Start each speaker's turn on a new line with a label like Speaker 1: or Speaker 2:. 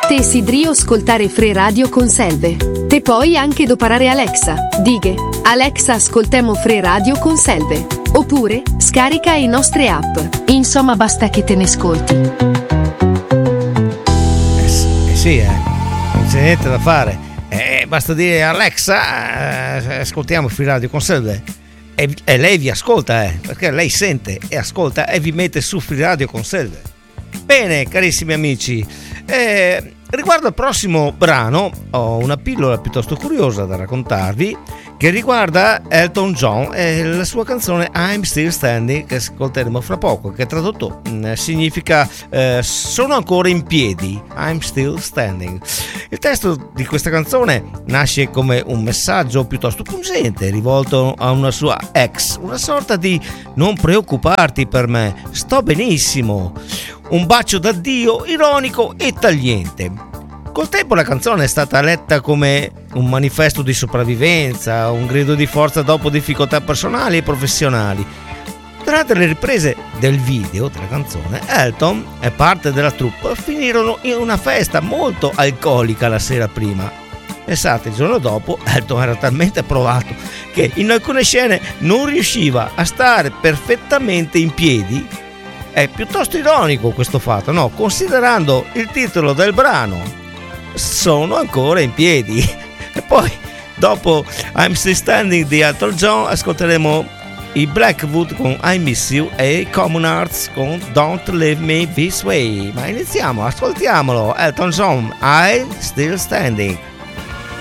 Speaker 1: Te sidrio ascoltare Free Radio con Selve. Te puoi anche doparare Alexa. Dighe, Alexa ascoltemo Free Radio con Selve. Oppure, scarica i nostre app. Insomma, basta che te ne ascolti.
Speaker 2: Sì, non c'è niente da fare. Basta dire Alexa, ascoltiamo Free Radio con Selve. E lei vi ascolta, perché lei sente e ascolta e vi mette su Free Radio con Selve. Bene, carissimi amici, riguardo al prossimo brano ho una pillola piuttosto curiosa da raccontarvi, che riguarda Elton John e la sua canzone I'm Still Standing, che ascolteremo fra poco, che tradotto significa sono ancora in piedi, I'm Still Standing. Il testo di questa canzone nasce come un messaggio piuttosto pungente rivolto a una sua ex, una sorta di non preoccuparti per me, sto benissimo, un bacio d'addio ironico e tagliente. Col tempo la canzone è stata letta come un manifesto di sopravvivenza, un grido di forza dopo difficoltà personali e professionali. Durante le riprese del video della canzone, Elton e parte della troupe finirono in una festa molto alcolica la sera prima. Pensate, il giorno dopo Elton era talmente provato che in alcune scene non riusciva a stare perfettamente in piedi. È piuttosto ironico questo fatto, no? Considerando il titolo del brano, sono ancora in piedi. E poi dopo I'm Still Standing di Elton John ascolteremo i Blackwood con I Miss You e Common Arts con Don't Leave Me This Way. Ma iniziamo, ascoltiamolo. Elton John, I'm Still Standing.